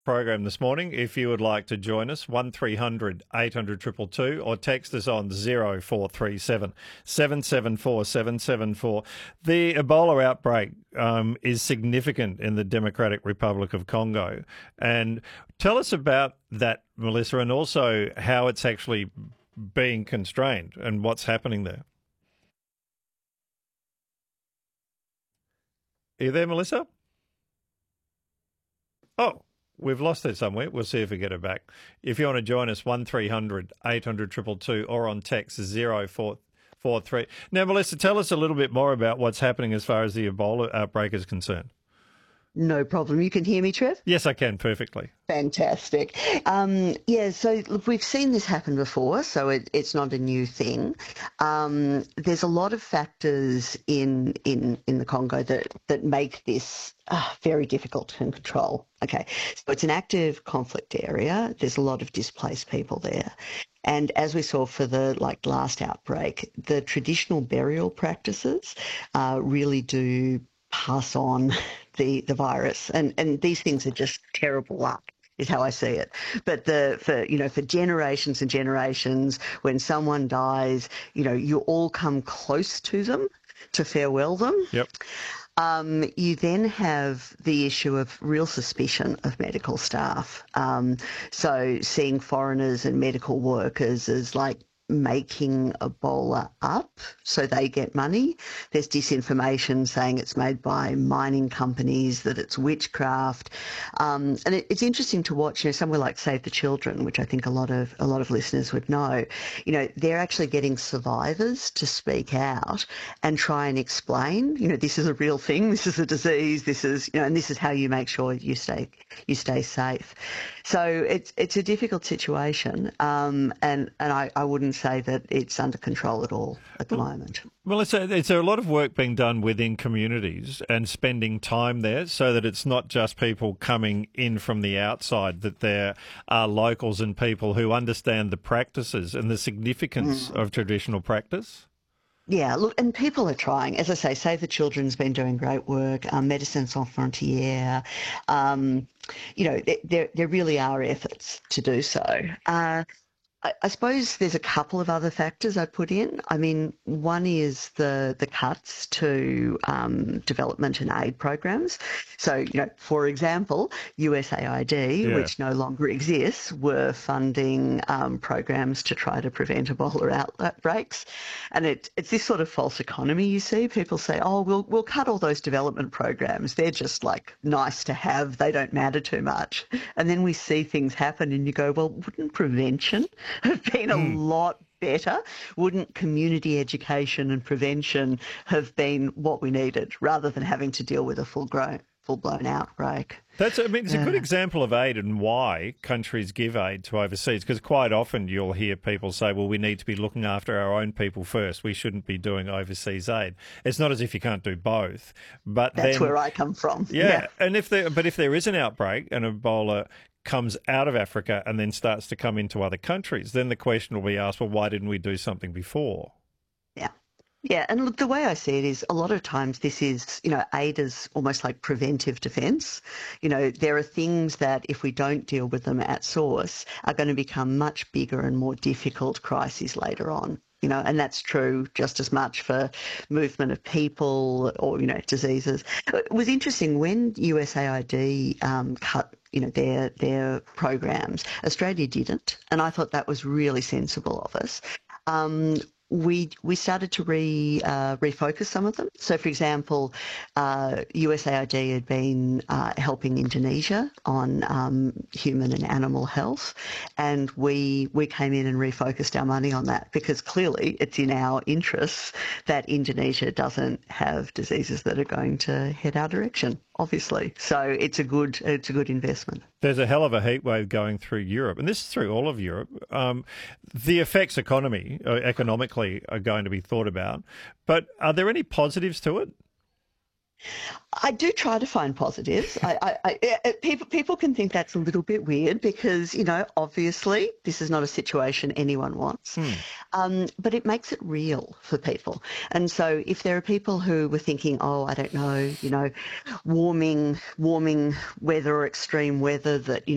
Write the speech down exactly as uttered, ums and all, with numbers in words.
Program this morning. If you would like to join us, one three hundred eight hundred two two two or text us on zero four three seven seven seven four seven seven four. The Ebola outbreak um, is significant in the Democratic Republic of Congo. And tell us about that, Melissa, and also how it's actually being constrained and what's happening there. Are you there, Melissa? Oh. We've lost her somewhere. We'll see if we get her back. If you want to join us, one three hundred eight hundred two two two or on text zero four four three. Now, Melissa, tell us a little bit more about what's happening as far as the Ebola outbreak is concerned. No problem. You can hear me, Trev? Yes, I can, perfectly. Fantastic. Um, yeah, so look, we've seen this happen before, so it, it's not a new thing. Um, there's a lot of factors in in, in the Congo that, that make this uh, very difficult to control. Okay, so it's an active conflict area. There's a lot of displaced people there. And as we saw for the like last outbreak, the traditional burial practices uh, really do pass on the the virus, and and these things are just terrible luck is how I see it. But the for you know for generations and generations, when someone dies, you know you all come close to them to farewell them. Yep. Um, you then have the issue of real suspicion of medical staff. Um, so seeing foreigners and medical workers as like making Ebola up so they get money. There's disinformation saying it's made by mining companies, that it's witchcraft. Um, and it, it's interesting to watch, you know, somewhere like Save the Children, which I think a lot of a lot of listeners would know, you know, they're actually getting survivors to speak out and try and explain, you know, this is a real thing, this is a disease, this is, you know, and this is how you make sure you stay you stay safe. So it's it's a difficult situation, um, and, and I, I wouldn't say that it's under control at all at the moment. Well, it's a, it's a lot of work being done within communities and spending time there so that it's not just people coming in from the outside, that there are locals and people who understand the practices and the significance mm. of traditional practice. Yeah, look, and people are trying. As I say, Save the Children's been doing great work, um, Médecins Sans Frontières. Um, you know, there, there really are efforts to do so. Uh, I, I suppose there's a couple of other factors I put in. I mean, one is the the cuts to um, development and aid programs. So, you know, for example, U S A I D, yeah. which no longer exists, were funding um, programs to try to prevent Ebola outbreaks. And it, it's this sort of false economy you see. People say, oh, we'll we'll cut all those development programs. They're just like nice to have. They don't matter too much. And then we see things happen and you go, well, wouldn't prevention have been a mm. lot better? Wouldn't community education and prevention have been what we needed rather than having to deal with a full-grown, full-blown outbreak? That's, I mean, it's a good example of aid and why countries give aid to overseas, because quite often you'll hear people say, well, we need to be looking after our own people first. We shouldn't be doing overseas aid. It's not as if you can't do both. But That's then, where I come from. Yeah, yeah. and if there, but if there is an outbreak and Ebola comes out of Africa and then starts to come into other countries, then the question will be asked, well, why didn't we do something before? Yeah. Yeah, and look, the way I see it is a lot of times this is, you know, aid is almost like preventive defence. You know, there are things that if we don't deal with them at source are going to become much bigger and more difficult crises later on. You know, and that's true just as much for movement of people or, you know, diseases. It was interesting when U S A I D um, cut, you know, their their programs, Australia didn't, and I thought that was really sensible of us. Um, we we started to re uh, refocus some of them. So, for example, uh, U S A I D had been uh, helping Indonesia on um, human and animal health, and we we came in and refocused our money on that because clearly it's in our interests that Indonesia doesn't have diseases that are going to head our direction, obviously. So it's a good it's a good investment. There's a hell of a heat wave going through Europe, and this is through all of Europe. Um, the effects economy, uh, economically are going to be thought about, but are there any positives to it? I do try to find positives. I, I, I, people people can think that's a little bit weird because, you know, obviously this is not a situation anyone wants, hmm. um, but it makes it real for people. And so if there are people who were thinking, oh, I don't know, you know, warming, warming weather or extreme weather that, you